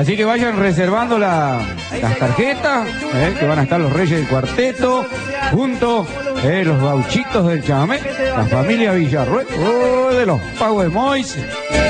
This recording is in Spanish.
Así que vayan reservando las tarjetas, que van a estar los Reyes del Cuarteto, junto los gauchitos del chamamé, la familia Villarruel, de los Power Boys.